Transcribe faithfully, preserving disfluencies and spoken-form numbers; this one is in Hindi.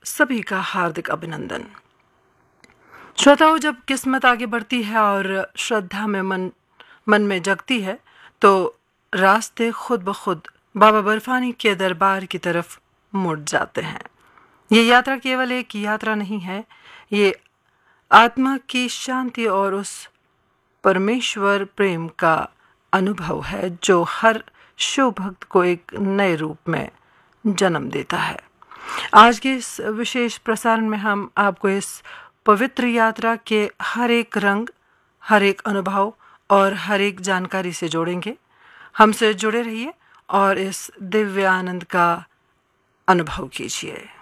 सभी का हार्दिक अभिनंदन। श्रोताओं, जब किस्मत आगे बढ़ती है और श्रद्धा में मन मन में जगती है तो रास्ते खुद ब खुद बाबा बर्फानी के दरबार की तरफ मुड़ जाते हैं। ये यात्रा केवल एक यात्रा नहीं है, ये आत्मा की शांति और उस परमेश्वर प्रेम का अनुभव है जो हर शिव भक्त को एक नए रूप में जन्म देता है। आज के इस विशेष प्रसारण में हम आपको इस पवित्र यात्रा के हर एक रंग, हर एक अनुभव और हर एक जानकारी से जोड़ेंगे। हमसे जुड़े रहिए और इस दिव्य आनंद का अनुभव कीजिए।